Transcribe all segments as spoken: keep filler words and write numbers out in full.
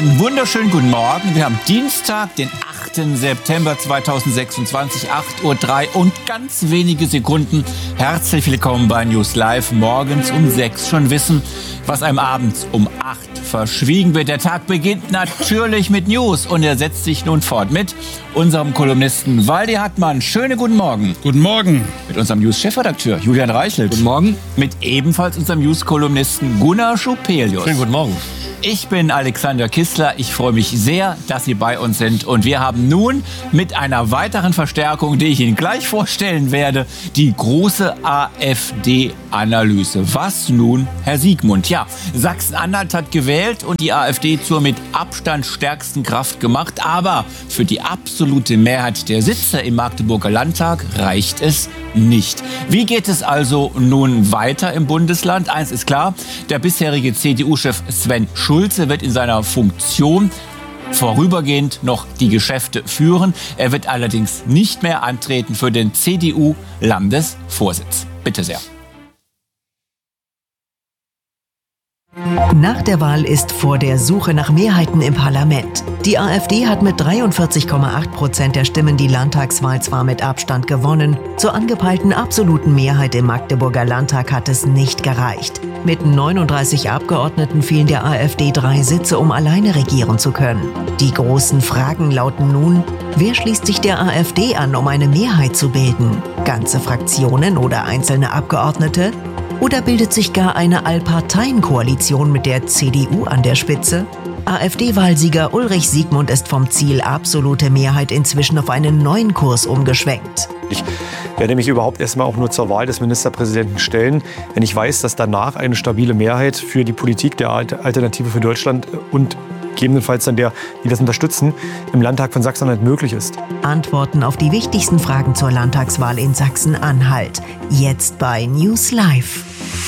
Einen wunderschönen guten Morgen. Wir haben Dienstag, den achten September zweitausendsechsundzwanzig, acht Uhr drei und ganz wenige Sekunden. Herzlich willkommen bei News Live. Morgens um sechs schon wissen, was einem abends um acht verschwiegen wird. Der Tag beginnt natürlich mit News und er setzt sich nun fort mit unserem Kolumnisten Waldi Hartmann. Schönen guten Morgen. Guten Morgen. Mit unserem News-Chefredakteur Julian Reichelt. Guten Morgen. Mit ebenfalls unserem News-Kolumnisten Gunnar Schupelius. Schönen guten Morgen. Ich bin Alexander Kistler. Ich freue mich sehr, dass Sie bei uns sind. Und wir haben nun mit einer weiteren Verstärkung, die ich Ihnen gleich vorstellen werde, die große AfD-Analyse. Was nun, Herr Siegmund? Ja, Sachsen-Anhalt hat gewählt und die AfD zur mit Abstand stärksten Kraft gemacht. Aber für die absolute Mehrheit der Sitze im Magdeburger Landtag reicht es nicht. Wie geht es also nun weiter im Bundesland? Eins ist klar, der bisherige C D U-Chef Sven Schulze wird in seiner Funktion vorübergehend noch die Geschäfte führen. Er wird allerdings nicht mehr antreten für den C D U-Landesvorsitz. Bitte sehr. Nach der Wahl ist vor der Suche nach Mehrheiten im Parlament. Die AfD hat mit dreiundvierzig Komma acht Prozent der Stimmen die Landtagswahl zwar mit Abstand gewonnen, zur angepeilten absoluten Mehrheit im Magdeburger Landtag hat es nicht gereicht. Mit neununddreißig Abgeordneten fehlen der AfD drei Sitze, um alleine regieren zu können. Die großen Fragen lauten nun: Wer schließt sich der AfD an, um eine Mehrheit zu bilden? Ganze Fraktionen oder einzelne Abgeordnete? Oder bildet sich gar eine Allparteienkoalition mit der C D U an der Spitze? AfD-Wahlsieger Ulrich Siegmund ist vom Ziel absolute Mehrheit inzwischen auf einen neuen Kurs umgeschwenkt. Ich werde mich überhaupt erstmal auch nur zur Wahl des Ministerpräsidenten stellen, wenn ich weiß, dass danach eine stabile Mehrheit für die Politik der Alternative für Deutschland und gegebenenfalls dann der, die das unterstützen, im Landtag von Sachsen-Anhalt möglich ist. Antworten auf die wichtigsten Fragen zur Landtagswahl in Sachsen-Anhalt. Jetzt bei News Live.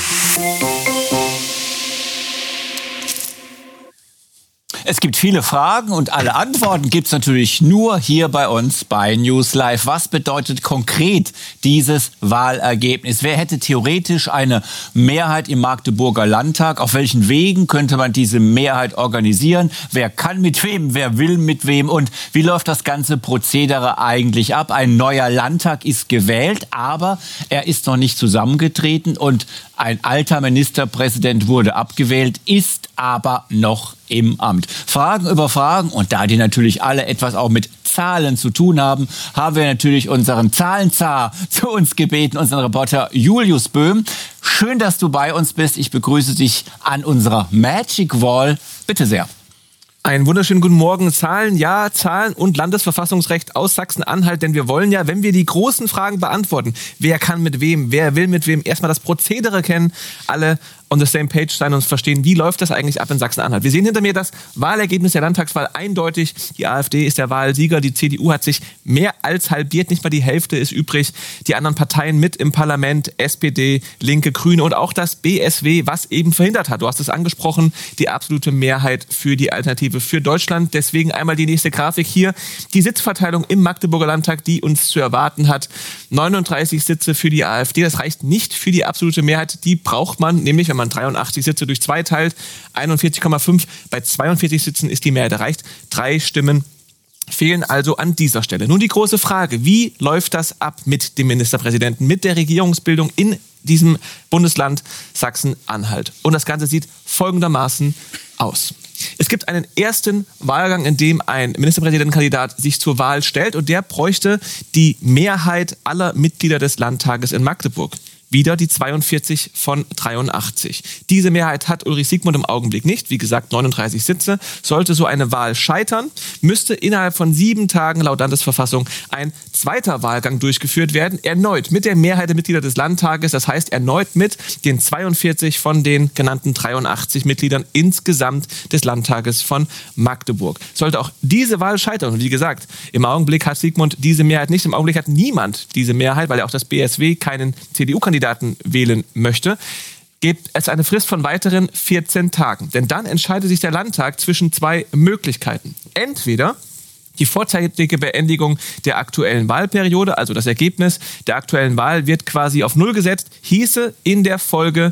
Es gibt viele Fragen und alle Antworten gibt es natürlich nur hier bei uns bei News Live. Was bedeutet konkret dieses Wahlergebnis? Wer hätte theoretisch eine Mehrheit im Magdeburger Landtag? Auf welchen Wegen könnte man diese Mehrheit organisieren? Wer kann mit wem? Wer will mit wem? Und wie läuft das ganze Prozedere eigentlich ab? Ein neuer Landtag ist gewählt, aber er ist noch nicht zusammengetreten und ein alter Ministerpräsident wurde abgewählt, ist aber noch im Amt. Fragen über Fragen, und da die natürlich alle etwas auch mit Zahlen zu tun haben, haben wir natürlich unseren Zahlenzar zu uns gebeten, unseren Reporter Julius Böhm. Schön, dass du bei uns bist. Ich begrüße dich an unserer Magic Wall. Bitte sehr. Einen wunderschönen guten Morgen. Zahlen, ja, Zahlen und Landesverfassungsrecht aus Sachsen-Anhalt, denn wir wollen ja, wenn wir die großen Fragen beantworten, wer kann mit wem, wer will mit wem, erstmal das Prozedere kennen, alle on the same page sein und verstehen, wie läuft das eigentlich ab in Sachsen-Anhalt. Wir sehen hinter mir das Wahlergebnis der Landtagswahl eindeutig. Die AfD ist der Wahlsieger, die C D U hat sich mehr als halbiert, nicht mal die Hälfte ist übrig. Die anderen Parteien mit im Parlament, S P D, Linke, Grüne und auch das B S W, was eben verhindert hat. Du hast es angesprochen, die absolute Mehrheit für die Alternative für Deutschland. Deswegen einmal die nächste Grafik hier. Die Sitzverteilung im Magdeburger Landtag, die uns zu erwarten hat. neununddreißig Sitze für die AfD, das reicht nicht für die absolute Mehrheit. Die braucht man, nämlich wenn man dreiundachtzig Sitze durch zwei teilt, einundvierzig Komma fünf. Bei zweiundvierzig Sitzen ist die Mehrheit erreicht. Drei Stimmen fehlen also an dieser Stelle. Nun die große Frage: Wie läuft das ab mit dem Ministerpräsidenten, mit der Regierungsbildung in diesem Bundesland Sachsen-Anhalt? Und das Ganze sieht folgendermaßen aus. Es gibt einen ersten Wahlgang, in dem ein Ministerpräsidentenkandidat sich zur Wahl stellt und der bräuchte die Mehrheit aller Mitglieder des Landtages in Magdeburg. Wieder die zweiundvierzig von dreiundachtzig. Diese Mehrheit hat Ulrich Siegmund im Augenblick nicht. Wie gesagt, neununddreißig Sitze. Sollte so eine Wahl scheitern, müsste innerhalb von sieben Tagen laut Landesverfassung ein zweiter Wahlgang durchgeführt werden. Erneut mit der Mehrheit der Mitglieder des Landtages. Das heißt erneut mit den zweiundvierzig von den genannten dreiundachtzig Mitgliedern insgesamt des Landtages von Magdeburg. Sollte auch diese Wahl scheitern, und wie gesagt, im Augenblick hat Siegmund diese Mehrheit nicht. Im Augenblick hat niemand diese Mehrheit, weil ja auch das B S W keinen C D U-Kandidaten wählen möchte, gibt es eine Frist von weiteren vierzehn Tagen. Denn dann entscheidet sich der Landtag zwischen zwei Möglichkeiten. Entweder die vorzeitige Beendigung der aktuellen Wahlperiode, also das Ergebnis der aktuellen Wahl wird quasi auf Null gesetzt, hieße in der Folge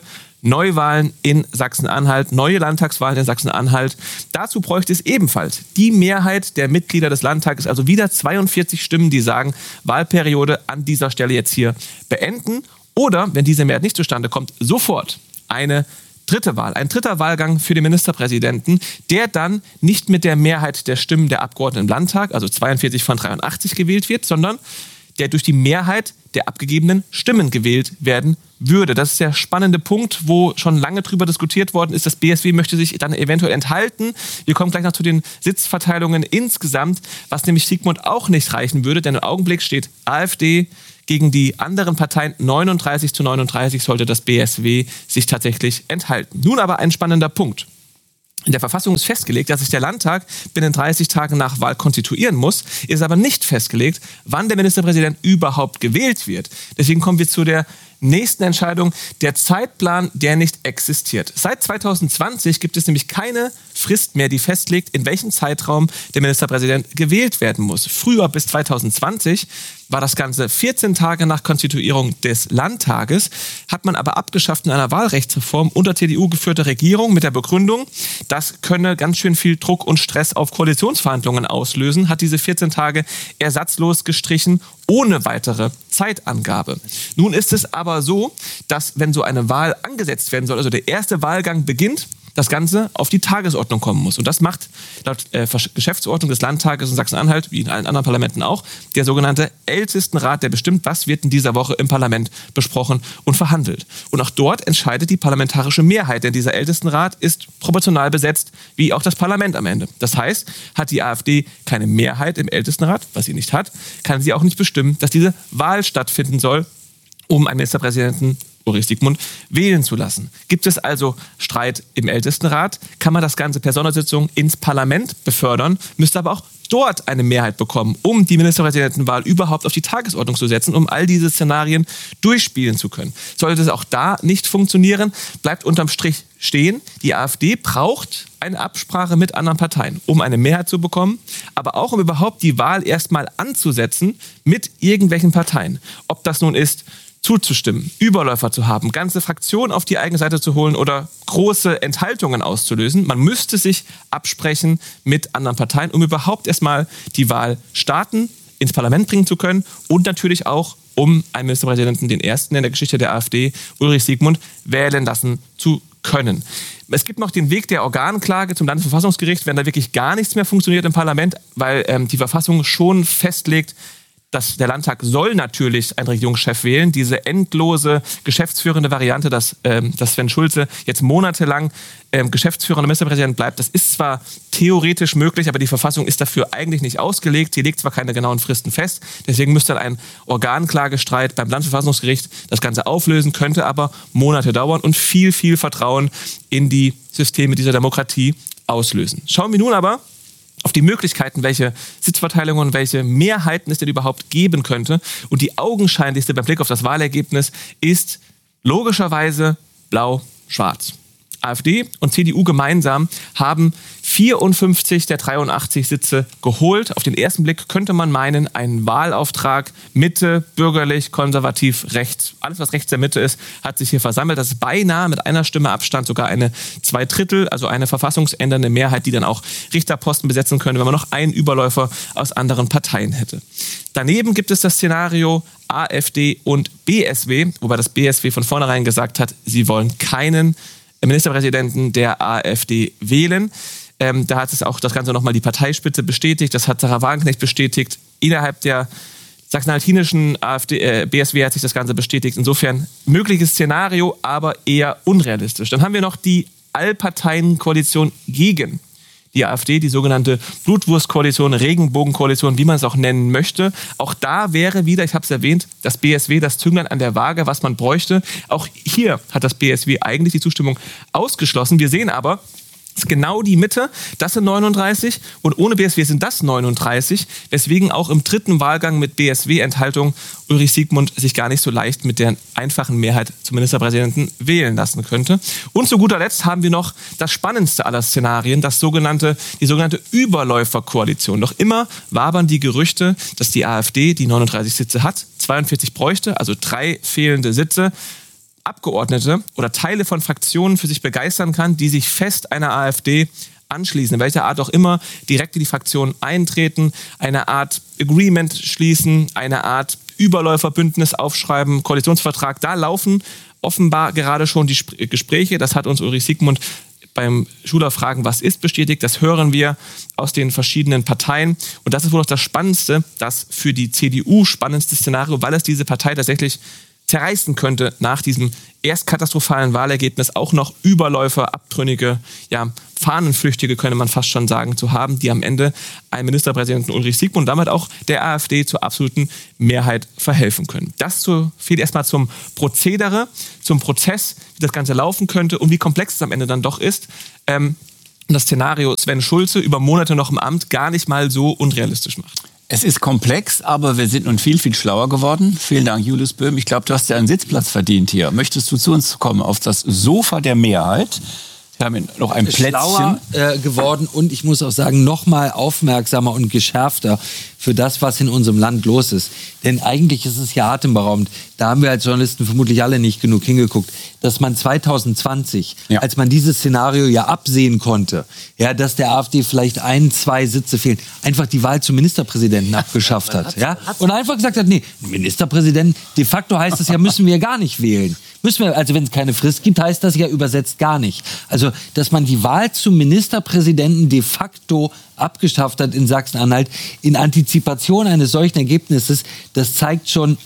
Neuwahlen in Sachsen-Anhalt, neue Landtagswahlen in Sachsen-Anhalt. Dazu bräuchte es ebenfalls die Mehrheit der Mitglieder des Landtages, also wieder zweiundvierzig Stimmen, die sagen, Wahlperiode an dieser Stelle jetzt hier beenden. Oder, wenn diese Mehrheit nicht zustande kommt, sofort eine dritte Wahl, ein dritter Wahlgang für den Ministerpräsidenten, der dann nicht mit der Mehrheit der Stimmen der Abgeordneten im Landtag, also zweiundvierzig von dreiundachtzig gewählt wird, sondern der durch die Mehrheit der abgegebenen Stimmen gewählt werden würde. Das ist der spannende Punkt, wo schon lange drüber diskutiert worden ist. Das B S W möchte sich dann eventuell enthalten. Wir kommen gleich noch zu den Sitzverteilungen insgesamt, was nämlich Sigmund auch nicht reichen würde, denn im Augenblick steht AfD gegen die anderen Parteien neununddreißig zu neununddreißig, sollte das B S W sich tatsächlich enthalten. Nun aber ein spannender Punkt. In der Verfassung ist festgelegt, dass sich der Landtag binnen dreißig Tagen nach Wahl konstituieren muss, ist aber nicht festgelegt, wann der Ministerpräsident überhaupt gewählt wird. Deswegen kommen wir zu der nächsten Entscheidung, der Zeitplan, der nicht existiert. Seit zweitausendzwanzig gibt es nämlich keine Frist mehr, die festlegt, in welchem Zeitraum der Ministerpräsident gewählt werden muss. Früher, bis zweitausendzwanzig, war das Ganze vierzehn Tage nach Konstituierung des Landtages, hat man aber abgeschafft in einer Wahlrechtsreform unter C D U geführter Regierung mit der Begründung, das könne ganz schön viel Druck und Stress auf Koalitionsverhandlungen auslösen, hat diese vierzehn Tage ersatzlos gestrichen, ohne weitere Zeitangabe. Nun ist es aber so, dass wenn so eine Wahl angesetzt werden soll, also der erste Wahlgang beginnt, das Ganze auf die Tagesordnung kommen muss. Und das macht laut äh, Geschäftsordnung des Landtages in Sachsen-Anhalt, wie in allen anderen Parlamenten auch, der sogenannte Ältestenrat, der bestimmt, was wird in dieser Woche im Parlament besprochen und verhandelt. Und auch dort entscheidet die parlamentarische Mehrheit, denn dieser Ältestenrat ist proportional besetzt, wie auch das Parlament am Ende. Das heißt, hat die AfD keine Mehrheit im Ältestenrat, was sie nicht hat, kann sie auch nicht bestimmen, dass diese Wahl stattfinden soll, um einen Ministerpräsidenten Ulrich Sigmund wählen zu lassen. Gibt es also Streit im Ältestenrat, kann man das Ganze per Sondersitzung ins Parlament befördern, müsste aber auch dort eine Mehrheit bekommen, um die Ministerpräsidentenwahl überhaupt auf die Tagesordnung zu setzen, um all diese Szenarien durchspielen zu können. Sollte es auch da nicht funktionieren, bleibt unterm Strich stehen, die AfD braucht eine Absprache mit anderen Parteien, um eine Mehrheit zu bekommen, aber auch um überhaupt die Wahl erstmal anzusetzen mit irgendwelchen Parteien. Ob das nun ist, zuzustimmen, Überläufer zu haben, ganze Fraktionen auf die eigene Seite zu holen oder große Enthaltungen auszulösen. Man müsste sich absprechen mit anderen Parteien, um überhaupt erstmal die Wahl starten, ins Parlament bringen zu können und natürlich auch, um einen Ministerpräsidenten, den ersten in der Geschichte der AfD, Ulrich Sigmund, wählen lassen zu können. Es gibt noch den Weg der Organklage zum Landesverfassungsgericht, wenn da wirklich gar nichts mehr funktioniert im Parlament, weil ähm, die Verfassung schon festlegt, dass der Landtag soll natürlich einen Regierungschef wählen. Diese endlose geschäftsführende Variante, dass, ähm, dass Sven Schulze jetzt monatelang ähm, geschäftsführender Ministerpräsident bleibt, das ist zwar theoretisch möglich, aber die Verfassung ist dafür eigentlich nicht ausgelegt. Sie legt zwar keine genauen Fristen fest, deswegen müsste dann ein Organklagestreit beim Landesverfassungsgericht das Ganze auflösen, könnte aber Monate dauern und viel, viel Vertrauen in die Systeme dieser Demokratie auslösen. Schauen wir nun aber auf die Möglichkeiten, welche Sitzverteilungen und welche Mehrheiten es denn überhaupt geben könnte. Und die augenscheinlichste beim Blick auf das Wahlergebnis ist logischerweise blau-schwarz. AfD und C D U gemeinsam haben vierundfünfzig der dreiundachtzig Sitze geholt. Auf den ersten Blick könnte man meinen, ein Wahlauftrag Mitte, bürgerlich, konservativ, rechts. Alles, was rechts der Mitte ist, hat sich hier versammelt. Das ist beinahe mit einer Stimme Abstand sogar eine Zweidrittel, also eine verfassungsändernde Mehrheit, die dann auch Richterposten besetzen könnte, wenn man noch einen Überläufer aus anderen Parteien hätte. Daneben gibt es das Szenario AfD und B S W, wobei das B S W von vornherein gesagt hat, sie wollen keinen Ministerpräsidenten der AfD wählen. Ähm, da hat es auch das Ganze nochmal die Parteispitze bestätigt. Das hat Sarah Wagenknecht bestätigt. Innerhalb der sachsen-anhaltinischen AfD, äh, B S W hat sich das Ganze bestätigt. Insofern mögliches Szenario, aber eher unrealistisch. Dann haben wir noch die Allparteien-Koalition gegen die AfD, die sogenannte Blutwurstkoalition, Regenbogenkoalition, wie man es auch nennen möchte. Auch da wäre wieder, ich habe es erwähnt, das B S W das Zünglein an der Waage, was man bräuchte. Auch hier hat das B S W eigentlich die Zustimmung ausgeschlossen. Wir sehen aber, das ist genau die Mitte, das sind neununddreißig und ohne B S W sind das neununddreißig, weswegen auch im dritten Wahlgang mit B S W-Enthaltung Ulrich Sigmund sich gar nicht so leicht mit der einfachen Mehrheit zum Ministerpräsidenten wählen lassen könnte. Und zu guter Letzt haben wir noch das spannendste aller Szenarien, das sogenannte, die sogenannte Überläuferkoalition. Noch immer wabern die Gerüchte, dass die AfD, die neununddreißig Sitze hat, zweiundvierzig bräuchte, also drei fehlende Sitze, Abgeordnete oder Teile von Fraktionen für sich begeistern kann, die sich fest einer AfD anschließen, in welcher Art auch immer, direkt in die Fraktion eintreten, eine Art Agreement schließen, eine Art Überläuferbündnis aufschreiben, Koalitionsvertrag. Da laufen offenbar gerade schon die Sp- Gespräche. Das hat uns Ulrich Siegmund beim Schuler-Fragen, was ist, bestätigt. Das hören wir aus den verschiedenen Parteien. Und das ist wohl auch das Spannendste, das für die C D U spannendste Szenario, weil es diese Partei tatsächlich zerreißen könnte nach diesem erst katastrophalen Wahlergebnis auch noch Überläufer, Abtrünnige, ja, Fahnenflüchtige, könnte man fast schon sagen, zu haben, die am Ende einem Ministerpräsidenten Ulrich Siegmund und damit auch der AfD zur absoluten Mehrheit verhelfen können. Das zu, fehlt erstmal zum Prozedere, zum Prozess, wie das Ganze laufen könnte und wie komplex es am Ende dann doch ist. Ähm, das Szenario Sven Schulze über Monate noch im Amt gar nicht mal so unrealistisch macht. Es ist komplex, aber wir sind nun viel, viel schlauer geworden. Vielen Dank, Julius Böhm. Ich glaube, du hast ja einen Sitzplatz verdient hier. Möchtest du zu uns kommen auf das Sofa der Mehrheit? Wir haben noch ein Plätzchen. Schlauer äh, geworden und ich muss auch sagen, noch mal aufmerksamer und geschärfter für das, was in unserem Land los ist. Denn eigentlich ist es ja atemberaubend. Da haben wir als Journalisten vermutlich alle nicht genug hingeguckt, dass man zwanzig zwanzig, ja. als man dieses Szenario ja absehen konnte, ja, dass der AfD vielleicht ein, zwei Sitze fehlen, einfach die Wahl zum Ministerpräsidenten abgeschafft hat. Ja? Und einfach gesagt hat, nee, Ministerpräsident, de facto heißt es ja, müssen wir gar nicht wählen. Müssen wir, also wenn es keine Frist gibt, heißt das ja übersetzt gar nicht. Also, dass man die Wahl zum Ministerpräsidenten de facto abgeschafft hat in Sachsen-Anhalt in Antizipation eines solchen Ergebnisses, das zeigt schon,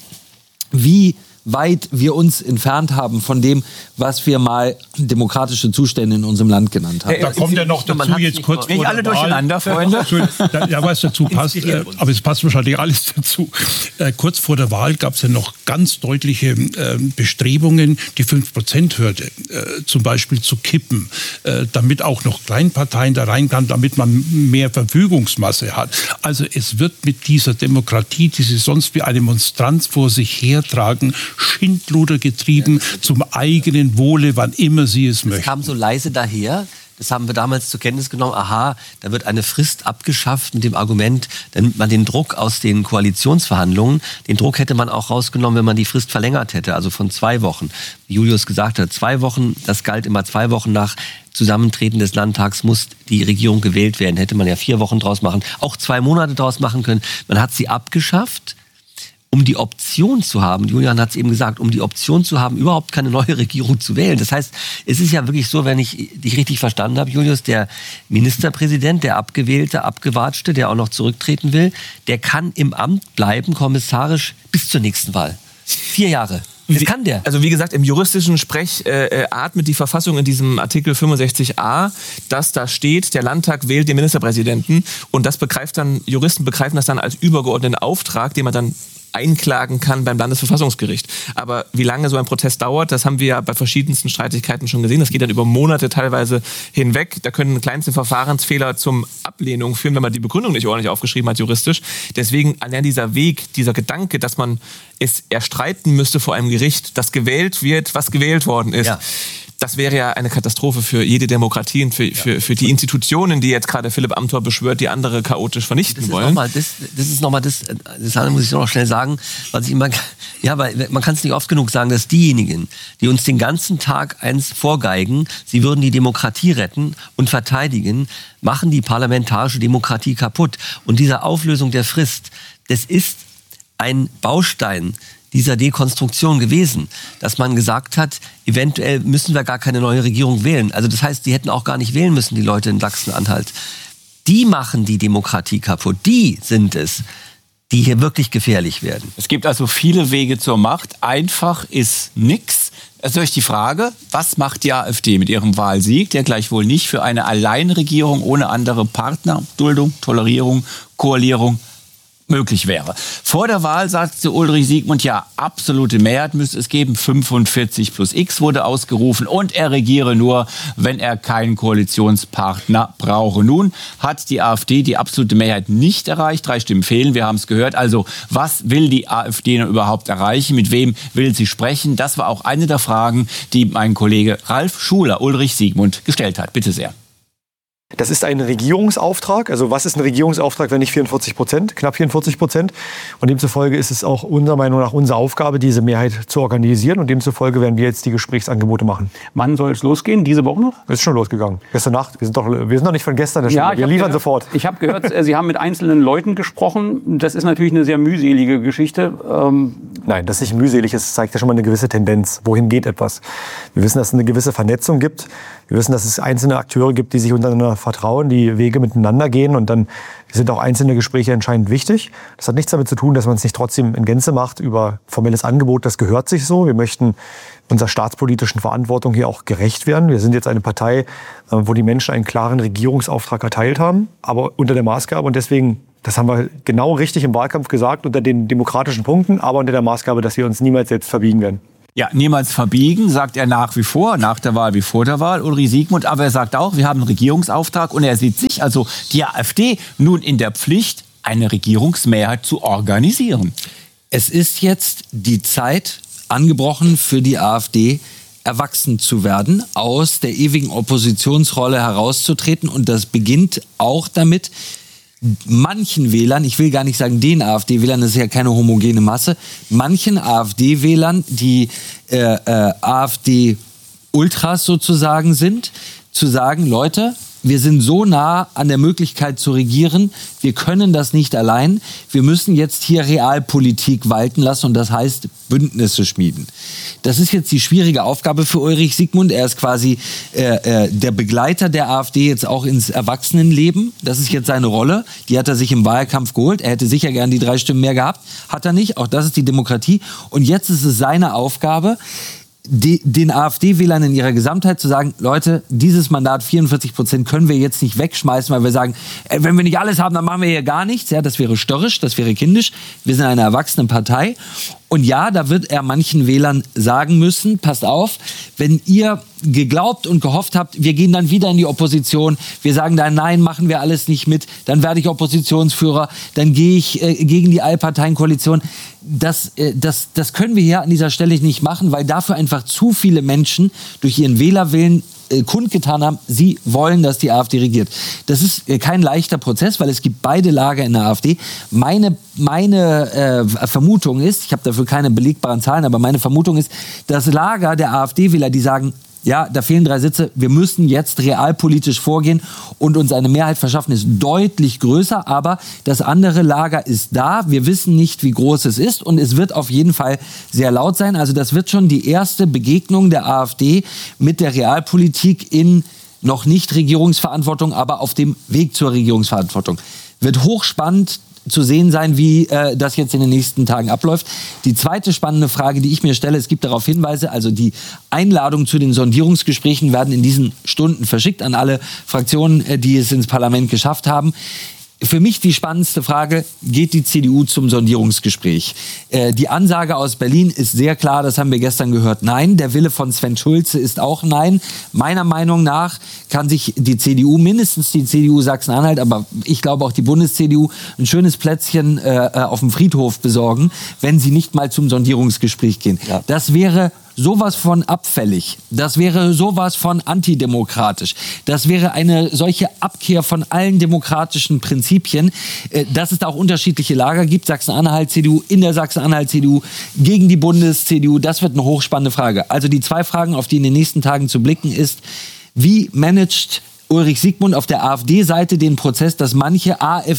wie weit wir uns entfernt haben von dem, was wir mal demokratische Zustände in unserem Land genannt haben. Da kommt ja noch dazu jetzt kurz vor Nicht alle durcheinander, Freunde. Ja, was dazu passt, äh, aber es passt wahrscheinlich alles dazu. Äh, kurz vor der Wahl gab es ja noch ganz deutliche äh, Bestrebungen, die fünf Prozent Hürde äh, zum Beispiel zu kippen, äh, damit auch noch Kleinparteien da rein kann, damit man mehr Verfügungsmasse hat. Also es wird mit dieser Demokratie, die sie sonst wie eine Monstranz vor sich hertragen, Schindluder getrieben zum eigenen Wohle, wann immer sie es möchten. Es kam so leise daher. Das haben wir damals zur Kenntnis genommen. Aha, da wird eine Frist abgeschafft mit dem Argument, dann nimmt man den Druck aus den Koalitionsverhandlungen. Den Druck hätte man auch rausgenommen, wenn man die Frist verlängert hätte, also von zwei Wochen. Wie Julius gesagt hat, zwei Wochen, das galt immer zwei Wochen nach Zusammentreten des Landtags muss die Regierung gewählt werden. Hätte man ja vier Wochen draus machen, auch zwei Monate draus machen können. Man hat sie abgeschafft, um die Option zu haben, Julian hat es eben gesagt, um die Option zu haben, überhaupt keine neue Regierung zu wählen. Das heißt, es ist ja wirklich so, wenn ich dich richtig verstanden habe, Julius, der Ministerpräsident, der Abgewählte, Abgewatschte, der auch noch zurücktreten will, der kann im Amt bleiben, kommissarisch, bis zur nächsten Wahl. Vier Jahre. Das kann der. Also wie gesagt, im juristischen Sprech äh, atmet die Verfassung in diesem Artikel fünfundsechzig a, dass da steht, der Landtag wählt den Ministerpräsidenten und das begreift dann, Juristen begreifen das dann als übergeordneten Auftrag, den man dann einklagen kann beim Landesverfassungsgericht. Aber wie lange so ein Prozess dauert, das haben wir ja bei verschiedensten Streitigkeiten schon gesehen. Das geht dann über Monate teilweise hinweg. Da können kleinste Verfahrensfehler zum Ablehnung führen, wenn man die Begründung nicht ordentlich aufgeschrieben hat juristisch. Deswegen allein dieser Weg, dieser Gedanke, dass man es erstreiten müsste vor einem Gericht, dass gewählt wird, was gewählt worden ist. Ja. Das wäre ja eine Katastrophe für jede Demokratie und für, für, für die Institutionen, die jetzt gerade Philipp Amthor beschwört, die andere chaotisch vernichten das wollen. Mal, das, das ist nochmal das, das muss ich noch schnell sagen, was ich immer, ja, weil man kann es nicht oft genug sagen, dass diejenigen, die uns den ganzen Tag eins vorgeigen, sie würden die Demokratie retten und verteidigen, machen die parlamentarische Demokratie kaputt. Und diese Auflösung der Frist, das ist ein Baustein dieser Dekonstruktion gewesen, dass man gesagt hat, eventuell müssen wir gar keine neue Regierung wählen. Also das heißt, die hätten auch gar nicht wählen müssen, die Leute in Sachsen-Anhalt. Die machen die Demokratie kaputt. Die sind es, die hier wirklich gefährlich werden. Es gibt also viele Wege zur Macht. Einfach ist nix. Also durch die Frage, was macht die AfD mit ihrem Wahlsieg, der gleichwohl nicht für eine Alleinregierung ohne andere Partner, Duldung, Tolerierung, Koalierung möglich wäre. Vor der Wahl sagte Ulrich Siegmund, ja, absolute Mehrheit müsste es geben. fünfundvierzig plus X wurde ausgerufen und er regiere nur, wenn er keinen Koalitionspartner brauche. Nun hat die AfD die absolute Mehrheit nicht erreicht. Drei Stimmen fehlen, wir haben es gehört. Also was will die AfD noch überhaupt erreichen? Mit wem will sie sprechen? Das war auch eine der Fragen, die mein Kollege Ralf Schuler Ulrich Siegmund gestellt hat. Bitte sehr. Das ist ein Regierungsauftrag. Also was ist ein Regierungsauftrag, wenn nicht vierundvierzig Prozent, knapp vierundvierzig Prozent? Und demzufolge ist es auch unserer Meinung nach unsere Aufgabe, diese Mehrheit zu organisieren. Und demzufolge werden wir jetzt die Gesprächsangebote machen. Wann soll es losgehen? Diese Woche noch? Es ist schon losgegangen. Gestern Nacht. Wir sind doch, wir sind doch nicht von gestern. Ja, wir liefern gehört, sofort. Ich habe gehört, Sie haben mit einzelnen Leuten gesprochen. Das ist natürlich eine sehr mühselige Geschichte. Ähm Nein, das ist nicht mühselig. Es zeigt ja schon mal eine gewisse Tendenz. Wohin geht etwas? Wir wissen, dass es eine gewisse Vernetzung gibt. Wir wissen, dass es einzelne Akteure gibt, die sich untereinander vertrauen, die Wege miteinander gehen. Und dann sind auch einzelne Gespräche entscheidend wichtig. Das hat nichts damit zu tun, dass man es nicht trotzdem in Gänze macht über formelles Angebot. Das gehört sich so. Wir möchten unserer staatspolitischen Verantwortung hier auch gerecht werden. Wir sind jetzt eine Partei, wo die Menschen einen klaren Regierungsauftrag erteilt haben, aber unter der Maßgabe. Und deswegen, das haben wir genau richtig im Wahlkampf gesagt, unter den demokratischen Punkten, aber unter der Maßgabe, dass wir uns niemals selbst verbiegen werden. Ja, niemals verbiegen, sagt er nach wie vor, nach der Wahl wie vor der Wahl, Ulrich Siegmund. Aber er sagt auch, wir haben einen Regierungsauftrag und er sieht sich, also die AfD, nun in der Pflicht, eine Regierungsmehrheit zu organisieren. Es ist jetzt die Zeit angebrochen für die AfD, erwachsen zu werden, aus der ewigen Oppositionsrolle herauszutreten. Und das beginnt auch damit, manchen Wählern, ich will gar nicht sagen den AfD-Wählern, das ist ja keine homogene Masse, manchen AfD-Wählern, die äh, äh, AfD-Ultras sozusagen sind, zu sagen, Leute, wir sind so nah an der Möglichkeit zu regieren, wir können das nicht allein, wir müssen jetzt hier Realpolitik walten lassen und das heißt Bündnisse schmieden. Das ist jetzt die schwierige Aufgabe für Ulrich Siegmund. Er ist quasi äh, äh, der Begleiter der AfD jetzt auch ins Erwachsenenleben. Das ist jetzt seine Rolle. Die hat er sich im Wahlkampf geholt. Er hätte sicher gern die drei Stimmen mehr gehabt. Hat er nicht. Auch das ist die Demokratie. Und jetzt ist es seine Aufgabe, Die, den AfD-Wählern in ihrer Gesamtheit zu sagen, Leute, dieses Mandat vierundvierzig Prozent können wir jetzt nicht wegschmeißen, weil wir sagen, ey, wenn wir nicht alles haben, dann machen wir hier gar nichts. Ja, das wäre störrisch, das wäre kindisch. Wir sind eine erwachsene Partei. Und ja, da wird er manchen Wählern sagen müssen, passt auf, wenn ihr geglaubt und gehofft habt, wir gehen dann wieder in die Opposition, wir sagen dann, nein, machen wir alles nicht mit, dann werde ich Oppositionsführer, dann gehe ich äh, gegen die Allparteienkoalition. Das, äh, das, das können wir hier an dieser Stelle nicht machen, weil dafür einfach zu viele Menschen durch ihren Wählerwillen äh, kundgetan haben, sie wollen, dass die AfD regiert. Das ist äh, kein leichter Prozess, weil es gibt beide Lager in der AfD. Meine, meine äh, Vermutung ist, ich habe dafür keine belegbaren Zahlen, aber meine Vermutung ist, das Lager der AfD-Wähler, die sagen, ja, da fehlen drei Sitze, wir müssen jetzt realpolitisch vorgehen und uns eine Mehrheit verschaffen, ist deutlich größer, aber das andere Lager ist da, wir wissen nicht, wie groß es ist und es wird auf jeden Fall sehr laut sein, also das wird schon die erste Begegnung der AfD mit der Realpolitik in noch nicht Regierungsverantwortung, aber auf dem Weg zur Regierungsverantwortung. Wird hochspannend zu sehen sein, wie äh, das jetzt in den nächsten Tagen abläuft. Die zweite spannende Frage, die ich mir stelle, es gibt darauf Hinweise, also die Einladungen zu den Sondierungsgesprächen werden in diesen Stunden verschickt an alle Fraktionen, äh, die es ins Parlament geschafft haben. Für mich die spannendste Frage, geht die C D U zum Sondierungsgespräch? Äh, die Ansage aus Berlin ist sehr klar, das haben wir gestern gehört, nein. Der Wille von Sven Schulze ist auch nein. Meiner Meinung nach kann sich die C D U, mindestens die C D U Sachsen-Anhalt, aber ich glaube auch die Bundes-C D U, ein schönes Plätzchen äh, auf dem Friedhof besorgen, wenn sie nicht mal zum Sondierungsgespräch gehen. Ja. Das wäre sowas von abfällig, das wäre sowas von antidemokratisch, das wäre eine solche Abkehr von allen demokratischen Prinzipien, dass es da auch unterschiedliche Lager gibt, Sachsen-Anhalt-C D U, in der Sachsen-Anhalt-C D U, gegen die Bundes-C D U, das wird eine hochspannende Frage. Also die zwei Fragen, auf die in den nächsten Tagen zu blicken ist, wie managt Ulrich Siegmund auf der AfD-Seite den Prozess, dass manche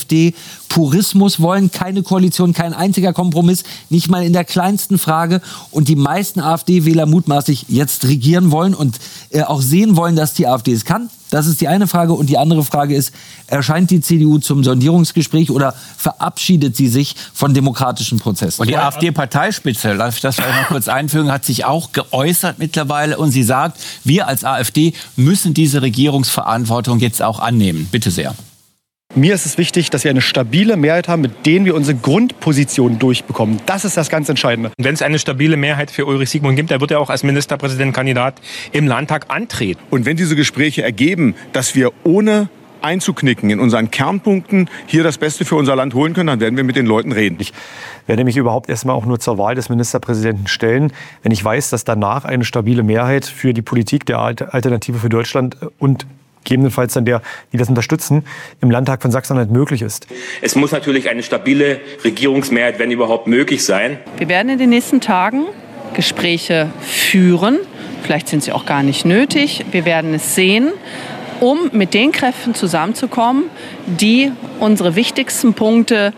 AfD-Purismus wollen, keine Koalition, kein einziger Kompromiss, nicht mal in der kleinsten Frage und die meisten AfD-Wähler mutmaßlich jetzt regieren wollen und äh, auch sehen wollen, dass die AfD es kann. Das ist die eine Frage. Und die andere Frage ist, erscheint die C D U zum Sondierungsgespräch oder verabschiedet sie sich von demokratischen Prozessen? Und die AfD-Parteispitze, darf ich das vielleicht noch kurz einfügen, hat sich auch geäußert mittlerweile und sie sagt, wir als AfD müssen diese Regierungsverantwortung jetzt auch annehmen. Bitte sehr. Mir ist es wichtig, dass wir eine stabile Mehrheit haben, mit denen wir unsere Grundposition durchbekommen. Das ist das ganz Entscheidende. Wenn es eine stabile Mehrheit für Ulrich Siegmund gibt, dann wird er auch als Ministerpräsidentkandidat im Landtag antreten. Und wenn diese Gespräche ergeben, dass wir ohne einzuknicken in unseren Kernpunkten hier das Beste für unser Land holen können, dann werden wir mit den Leuten reden. Ich werde mich überhaupt erstmal auch nur zur Wahl des Ministerpräsidenten stellen, wenn ich weiß, dass danach eine stabile Mehrheit für die Politik der Alternative für Deutschland und gegebenenfalls dann der, die das unterstützen, im Landtag von Sachsen-Anhalt möglich ist. Es muss natürlich eine stabile Regierungsmehrheit, wenn überhaupt, möglich sein. Wir werden in den nächsten Tagen Gespräche führen. Vielleicht sind sie auch gar nicht nötig. Wir werden es sehen, um mit den Kräften zusammenzukommen, die unsere wichtigsten Punkte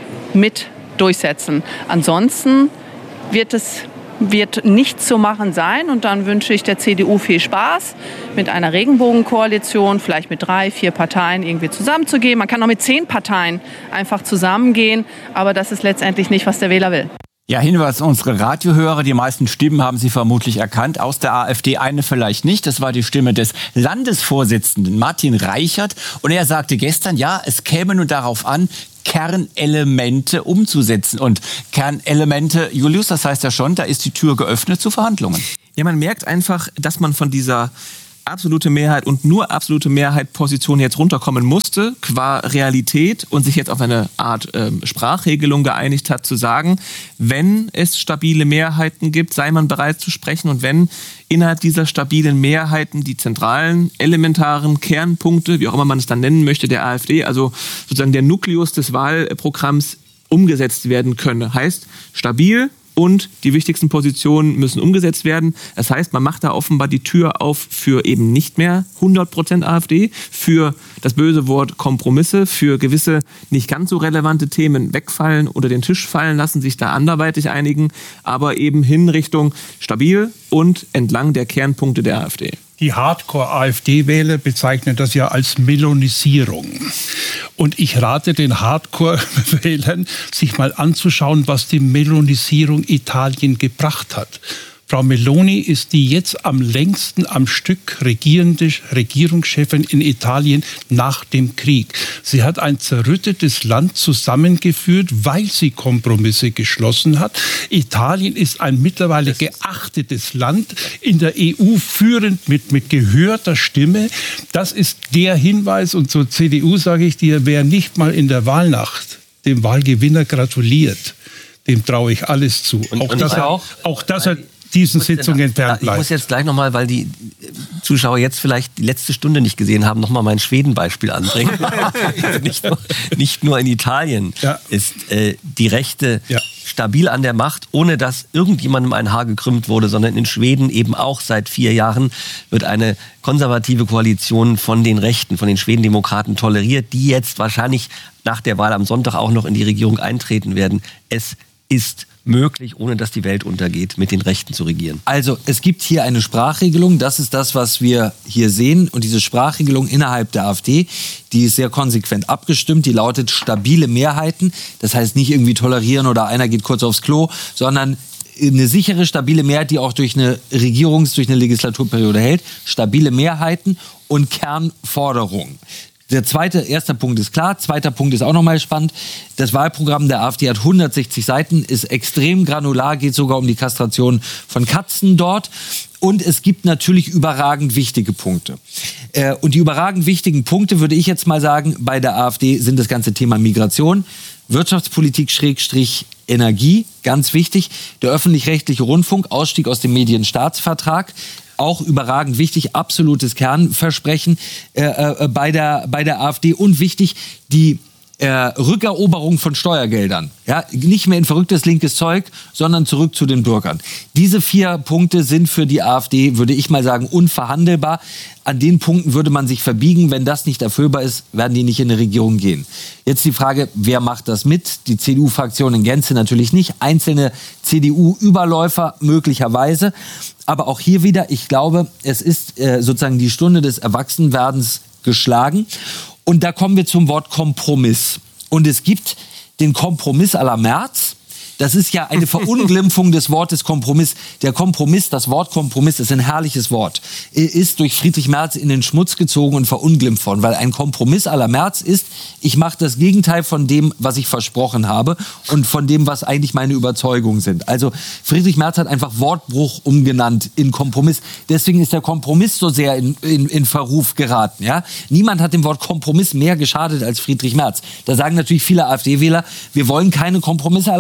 mit durchsetzen. Ansonsten wird es wird nichts zu machen sein. Und dann wünsche ich der C D U viel Spaß, mit einer Regenbogenkoalition, vielleicht mit drei, vier Parteien irgendwie zusammenzugehen. Man kann auch mit zehn Parteien einfach zusammengehen. Aber das ist letztendlich nicht, was der Wähler will. Ja, Hinweis, unsere Radiohörer, die meisten Stimmen haben Sie vermutlich erkannt. Aus der AfD eine vielleicht nicht. Das war die Stimme des Landesvorsitzenden Martin Reichert. Und er sagte gestern, ja, es käme nun darauf an, Kernelemente umzusetzen. Und Kernelemente, Julius, das heißt ja schon, da ist die Tür geöffnet zu Verhandlungen. Ja, man merkt einfach, dass man von dieser absolute Mehrheit und nur absolute Mehrheit Position jetzt runterkommen musste, qua Realität, und sich jetzt auf eine Art äh, Sprachregelung geeinigt hat, zu sagen, wenn es stabile Mehrheiten gibt, sei man bereit zu sprechen, und wenn innerhalb dieser stabilen Mehrheiten die zentralen, elementaren Kernpunkte, wie auch immer man es dann nennen möchte, der AfD, also sozusagen der Nukleus des Wahlprogramms, umgesetzt werden könne. Heißt, stabil und die wichtigsten Positionen müssen umgesetzt werden. Das heißt, man macht da offenbar die Tür auf für eben nicht mehr hundert Prozent AfD, für das böse Wort Kompromisse, für gewisse nicht ganz so relevante Themen wegfallen oder den Tisch fallen lassen, sich da anderweitig einigen, aber eben hin Richtung stabil und entlang der Kernpunkte der AfD. Die Hardcore-AfD-Wähler bezeichnen das ja als Melonisierung. Und ich rate den Hardcore-Wählern, sich mal anzuschauen, was die Melonisierung Italien gebracht hat. Frau Meloni ist die jetzt am längsten am Stück regierende Regierungschefin in Italien nach dem Krieg. Sie hat ein zerrüttetes Land zusammengeführt, weil sie Kompromisse geschlossen hat. Italien ist ein mittlerweile geachtetes Land, in der E U führend mit, mit gehörter Stimme. Das ist der Hinweis, und zur C D U sage ich dir, wer nicht mal in der Wahlnacht dem Wahlgewinner gratuliert, dem traue ich alles zu. Und, auch, und dass er, auch, auch dass er diesen Sitzungen entfernt bleibt. Ich muss jetzt gleich nochmal, weil die Zuschauer jetzt vielleicht die letzte Stunde nicht gesehen haben, nochmal mein Schweden-Beispiel anbringen. nicht, nur, nicht nur in Italien ja. ist äh, die Rechte ja. stabil an der Macht, ohne dass irgendjemandem ein Haar gekrümmt wurde, sondern in Schweden eben auch seit vier Jahren wird eine konservative Koalition von den Rechten, von den Schwedendemokraten toleriert, die jetzt wahrscheinlich nach der Wahl am Sonntag auch noch in die Regierung eintreten werden. Es ist möglich, ohne dass die Welt untergeht, mit den Rechten zu regieren. Also es gibt hier eine Sprachregelung, das ist das, was wir hier sehen. Und diese Sprachregelung innerhalb der AfD, die ist sehr konsequent abgestimmt, die lautet stabile Mehrheiten. Das heißt nicht irgendwie tolerieren oder einer geht kurz aufs Klo, sondern eine sichere, stabile Mehrheit, die auch durch eine Regierungs-, durch eine Legislaturperiode hält. Stabile Mehrheiten und Kernforderungen. Der zweite, erster Punkt ist klar. Zweiter Punkt ist auch nochmal spannend. Das Wahlprogramm der AfD hat hundertsechzig Seiten, ist extrem granular, geht sogar um die Kastration von Katzen dort. Und es gibt natürlich überragend wichtige Punkte. Äh, und die überragend wichtigen Punkte, würde ich jetzt mal sagen, bei der AfD sind das ganze Thema Migration, Wirtschaftspolitik Schrägstrich Energie, ganz wichtig. Der öffentlich-rechtliche Rundfunk, Ausstieg aus dem Medienstaatsvertrag, auch überragend wichtig, absolutes Kernversprechen äh, äh, bei der, bei der AfD. Und wichtig, die äh, Rückeroberung von Steuergeldern. Ja, nicht mehr in verrücktes linkes Zeug, sondern zurück zu den Bürgern. Diese vier Punkte sind für die AfD, würde ich mal sagen, unverhandelbar. An den Punkten würde man sich verbiegen. Wenn das nicht erfüllbar ist, werden die nicht in eine Regierung gehen. Jetzt die Frage, wer macht das mit? Die C D U-Fraktion in Gänze natürlich nicht. Einzelne C D U-Überläufer möglicherweise. Aber auch hier wieder, ich glaube, es ist äh, sozusagen die Stunde des Erwachsenwerdens geschlagen. Und da kommen wir zum Wort Kompromiss. Und es gibt den Kompromiss à la Merz. Das ist ja eine Verunglimpfung des Wortes Kompromiss. Der Kompromiss, das Wort Kompromiss ist ein herrliches Wort, ist durch Friedrich Merz in den Schmutz gezogen und verunglimpft worden. Weil ein Kompromiss à la Merz ist, ich mache das Gegenteil von dem, was ich versprochen habe und von dem, was eigentlich meine Überzeugungen sind. Also Friedrich Merz hat einfach Wortbruch umgenannt in Kompromiss. Deswegen ist der Kompromiss so sehr in, in, in Verruf geraten. Ja? Niemand hat dem Wort Kompromiss mehr geschadet als Friedrich Merz. Da sagen natürlich viele AfD-Wähler, wir wollen keine Kompromisse à la Merz, weil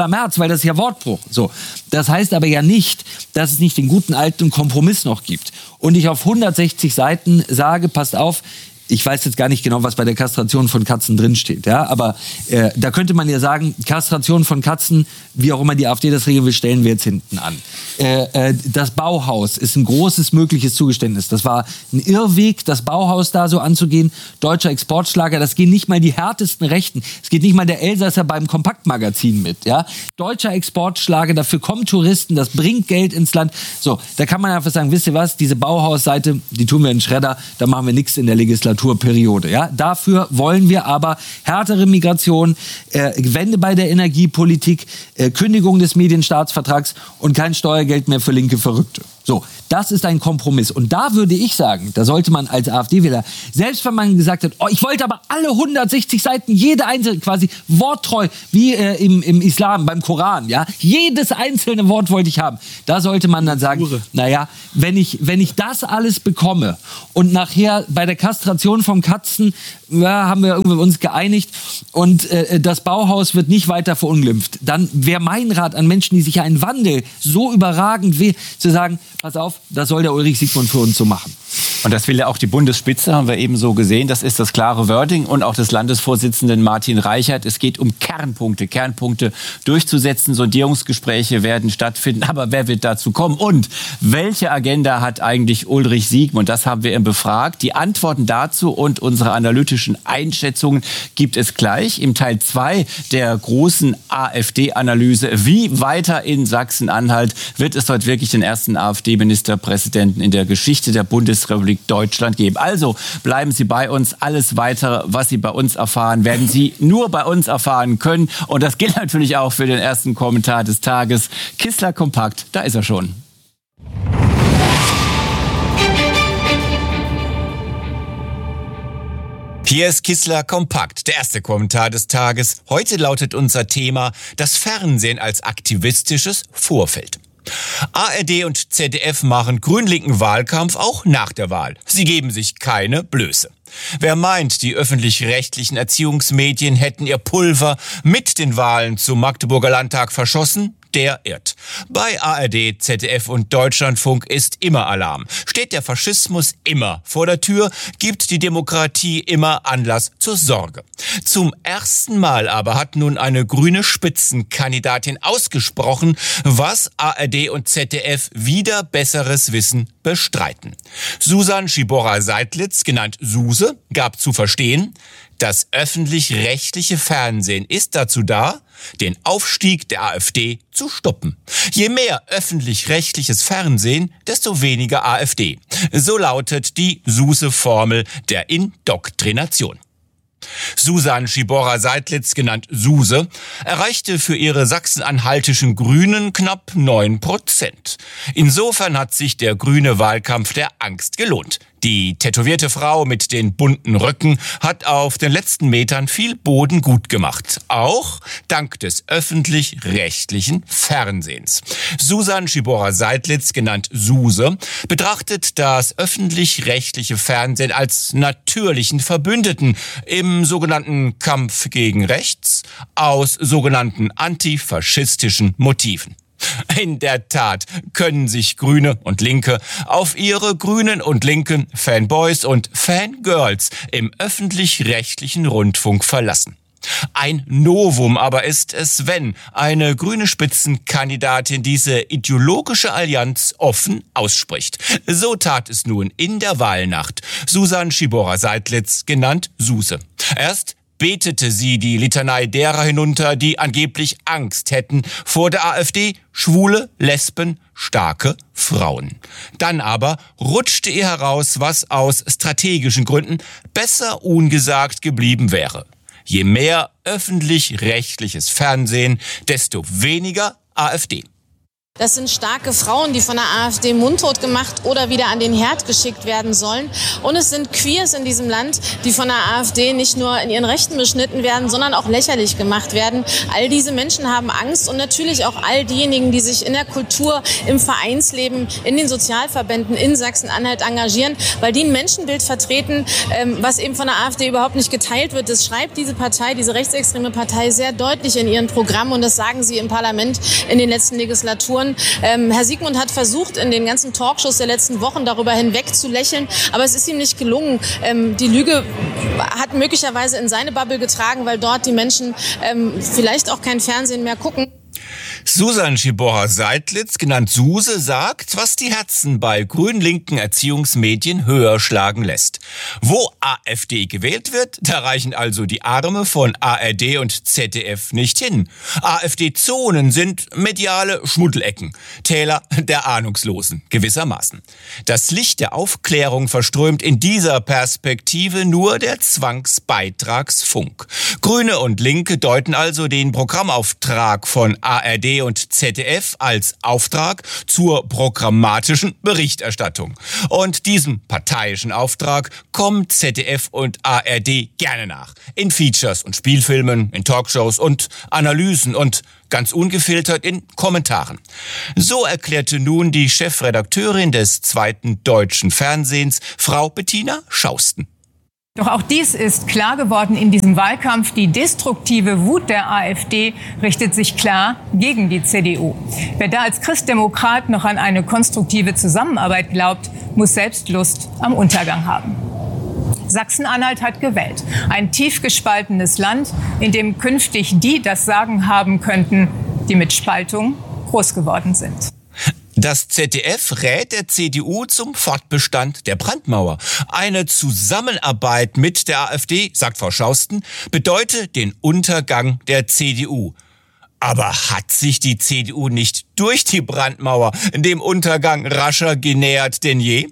weil das ist ja Wortbruch. So. Das heißt aber ja nicht, dass es nicht den guten alten Kompromiss noch gibt. Und ich auf hundertsechzig Seiten sage, passt auf, ich weiß jetzt gar nicht genau, was bei der Kastration von Katzen drinsteht, ja, aber äh, da könnte man ja sagen, Kastration von Katzen, wie auch immer die AfD das regeln will, stellen wir jetzt hinten an. Äh, äh, das Bauhaus ist ein großes mögliches Zugeständnis. Das war ein Irrweg, das Bauhaus da so anzugehen. Deutscher Exportschlager, das gehen nicht mal die härtesten Rechten. Es geht nicht mal der Elsasser beim Kompaktmagazin mit, ja. Deutscher Exportschlager, dafür kommen Touristen, das bringt Geld ins Land. So, da kann man einfach sagen, wisst ihr was, diese Bauhausseite, die tun wir in den Schredder, da machen wir nichts in der Legislatur. Periode. Ja? Dafür wollen wir aber härtere Migration, äh, Wende bei der Energiepolitik, äh, Kündigung des Medienstaatsvertrags und kein Steuergeld mehr für linke Verrückte. So, das ist ein Kompromiss. Und da würde ich sagen, da sollte man als AfD-Wähler, selbst wenn man gesagt hat, oh, ich wollte aber alle hundertsechzig Seiten, jede einzelne, quasi worttreu, wie äh, im, im Islam, beim Koran, ja, jedes einzelne Wort wollte ich haben. Da sollte man dann sagen, naja, wenn ich, wenn ich das alles bekomme und nachher bei der Kastration von Katzen, ja, haben wir irgendwie uns geeinigt und äh, das Bauhaus wird nicht weiter verunglimpft, dann wäre mein Rat an Menschen, die sich einen Wandel so überragend weh, zu sagen, pass auf, das soll der Ulrich Siegmund für uns so machen. Und das will ja auch die Bundesspitze, haben wir eben so gesehen. Das ist das klare Wording und auch des Landesvorsitzenden Martin Reichert. Es geht um Kernpunkte, Kernpunkte durchzusetzen. Sondierungsgespräche werden stattfinden. Aber wer wird dazu kommen? Und welche Agenda hat eigentlich Ulrich Siegmund? Das haben wir ihn befragt. Die Antworten dazu und unsere analytischen Einschätzungen gibt es gleich im Teil zwei der großen AfD-Analyse. Wie weiter in Sachsen-Anhalt wird es dort wirklich den ersten AfD-Ministerpräsidenten in der Geschichte der Bundesrepublik Deutschland geben. Also bleiben Sie bei uns. Alles Weitere, was Sie bei uns erfahren, werden Sie nur bei uns erfahren können. Und das gilt natürlich auch für den ersten Kommentar des Tages. Kissler Kompakt, da ist er schon. Hier ist Kissler Kompakt, der erste Kommentar des Tages. Heute lautet unser Thema das Fernsehen als aktivistisches Vorfeld. A R D und Z D F machen grün-linken Wahlkampf auch nach der Wahl. Sie geben sich keine Blöße. Wer meint, die öffentlich-rechtlichen Erziehungsmedien hätten ihr Pulver mit den Wahlen zum Magdeburger Landtag verschossen, der irrt. Bei A R D, Z D F und Deutschlandfunk ist immer Alarm. Steht der Faschismus immer vor der Tür, gibt die Demokratie immer Anlass zur Sorge. Zum ersten Mal aber hat nun eine grüne Spitzenkandidatin ausgesprochen, was A R D und Z D F wider besseres Wissen bestreiten. Susan Schiborra-Seidlitz, genannt Suse, gab zu verstehen, das öffentlich-rechtliche Fernsehen ist dazu da, den Aufstieg der AfD zu stoppen. Je mehr öffentlich-rechtliches Fernsehen, desto weniger AfD. So lautet die Suse-Formel der Indoktrination. Susan Schiborra-Seidlitz, genannt Suse, erreichte für ihre sachsen-anhaltischen Grünen knapp neun Prozent. Insofern hat sich der grüne Wahlkampf der Angst gelohnt. Die tätowierte Frau mit den bunten Röcken hat auf den letzten Metern viel Boden gut gemacht. Auch dank des öffentlich-rechtlichen Fernsehens. Susan Schiborra-Seidlitz, genannt Suse, betrachtet das öffentlich-rechtliche Fernsehen als natürlichen Verbündeten im sogenannten Kampf gegen Rechts aus sogenannten antifaschistischen Motiven. In der Tat können sich Grüne und Linke auf ihre grünen und linken Fanboys und Fangirls im öffentlich-rechtlichen Rundfunk verlassen. Ein Novum aber ist es, wenn eine grüne Spitzenkandidatin diese ideologische Allianz offen ausspricht. So tat es nun in der Wahlnacht Susan Schiborra-Seidlitz, genannt Suse. Erst betete sie die Litanei derer hinunter, die angeblich Angst hätten vor der AfD, Schwule, Lesben, starke Frauen. Dann aber rutschte ihr heraus, was aus strategischen Gründen besser ungesagt geblieben wäre. Je mehr öffentlich-rechtliches Fernsehen, desto weniger AfD. Das sind starke Frauen, die von der AfD mundtot gemacht oder wieder an den Herd geschickt werden sollen. Und es sind Queers in diesem Land, die von der AfD nicht nur in ihren Rechten beschnitten werden, sondern auch lächerlich gemacht werden. All diese Menschen haben Angst und natürlich auch all diejenigen, die sich in der Kultur, im Vereinsleben, in den Sozialverbänden in Sachsen-Anhalt engagieren, weil die ein Menschenbild vertreten, was eben von der AfD überhaupt nicht geteilt wird. Das schreibt diese Partei, diese rechtsextreme Partei sehr deutlich in ihren Programmen und das sagen sie im Parlament in den letzten Legislaturen. Ähm, Herr Siegmund hat versucht, in den ganzen Talkshows der letzten Wochen darüber hinweg zu lächeln, aber es ist ihm nicht gelungen. Ähm, die Lüge hat möglicherweise in seine Bubble getragen, weil dort die Menschen ähm, vielleicht auch kein Fernsehen mehr gucken. Susan Schiborer-Seidlitz, genannt Suse, sagt, was die Herzen bei grün-linken Erziehungsmedien höher schlagen lässt. Wo AfD gewählt wird, da reichen also die Arme von A R D und Z D F nicht hin. AfD-Zonen sind mediale Schmuddelecken, Täler der Ahnungslosen gewissermaßen. Das Licht der Aufklärung verströmt in dieser Perspektive nur der Zwangsbeitragsfunk. Grüne und Linke deuten also den Programmauftrag von A R D und Z D F als Auftrag zur programmatischen Berichterstattung. Und diesem parteiischen Auftrag kommen Z D F und A R D gerne nach. In Features und Spielfilmen, in Talkshows und Analysen und ganz ungefiltert in Kommentaren. So erklärte nun die Chefredakteurin des zweiten deutschen Fernsehens, Frau Bettina Schausten. Doch auch dies ist klar geworden in diesem Wahlkampf. Die destruktive Wut der AfD richtet sich klar gegen die C D U. Wer da als Christdemokrat noch an eine konstruktive Zusammenarbeit glaubt, muss selbst Lust am Untergang haben. Sachsen-Anhalt hat gewählt. Ein tief gespaltenes Land, in dem künftig die das Sagen haben könnten, die mit Spaltung groß geworden sind. Das Z D F rät der C D U zum Fortbestand der Brandmauer. Eine Zusammenarbeit mit der AfD, sagt Frau Schausten, bedeutet den Untergang der C D U. Aber hat sich die C D U nicht durch die Brandmauer dem Untergang rascher genähert denn je?